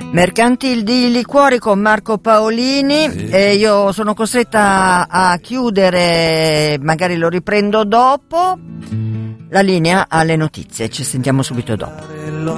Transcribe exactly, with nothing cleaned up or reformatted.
Mercantil di liquori con Marco Paolini, sì. E io sono costretta a chiudere, magari lo riprendo dopo. La linea alle notizie, ci sentiamo subito dopo.